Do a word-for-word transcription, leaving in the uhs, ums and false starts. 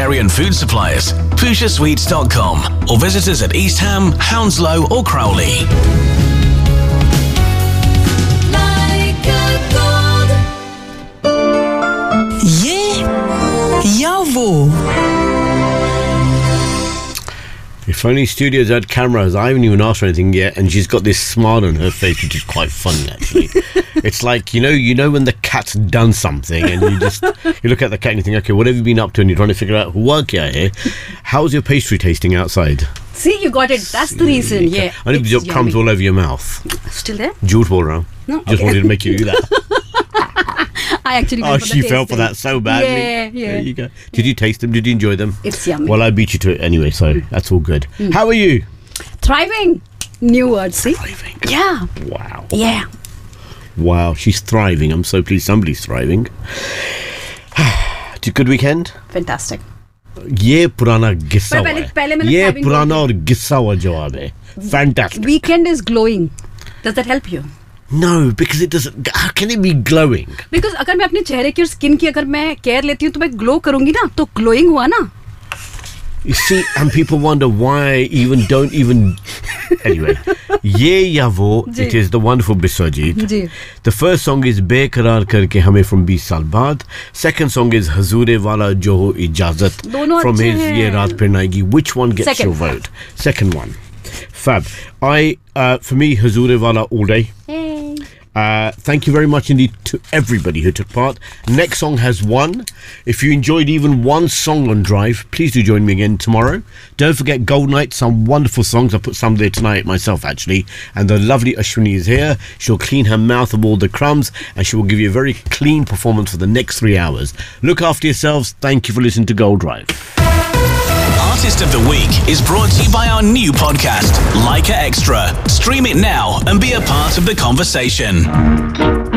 vegetarian food suppliers, Pooja Sweets dot com, or visit us at East Ham, Hounslow or Crowley. ये या वो If only studios had cameras. I haven't even asked her anything yet, and she's got this smile on her face, which is quite funny, actually. It's like, you know, you know when the cat's done something, and you just you look at the cat and you think, okay, what have you been up to? And you're trying to figure out who kya hai. How's your pastry tasting outside? See, you got it. That's the reason. Yeah. I know you've got crumbs all over your mouth. Still there? Jhoot bol raha hu. No. Just Okay. wanted to make you do that. I actually. Oh, went for the she fell for tasting. that so badly. Yeah, yeah. There you go. Did you taste them? Did you enjoy them? It's yummy. Well, I beat you to it anyway, so that's all good. Mm. How are you? Thriving. New word. See? Thriving. Yeah. Wow. Yeah. Wow, she's thriving. I'm so pleased somebody's thriving. Did a good weekend? Fantastic. ये पुराना गिस्सा पर हुआ पहले- है पहले मैंने ये thriving पुराना बोल और गिस्सा हुआ जवाब है Fantastic. Weekend is glowing. Does that help you? No, because it doesn't. How can it be glowing? Because अगर मैं अपने चेहरे की और स्किन की अगर मैं केयर लेती हूँ तो मैं ग्लो करूंगी ना तो ग्लोइंग हुआ ना. You see, and people wonder why I even don't even. Anyway, Ye Ya Wo, it is the wonderful Biswajit. Ji. The first song is Beqarar Karke Hame from बीस साल बाद. Second song is Hazoore Wala Jo Ho Ijazat दोनों from अच्छे his हैं. Ye Raat Phir Naegi. Which one gets Second. your vote? Second one. Fab. I, uh, for me, Hazoore Wala all day. Hey. Uh, thank you very much indeed to everybody who took part. Next song has won. If you enjoyed even one song on Drive, please do join me again tomorrow. Don't forget Gold Night, some wonderful songs. I put some there tonight myself, actually. And the lovely Ashwini is here. She'll clean her mouth of all the crumbs and she will give you a very clean performance for the next three hours. Look after yourselves. Thank you for listening to Gold Drive. Artist of the Week is brought to you by our new podcast, Leica Extra. Stream it now and be a part of the conversation.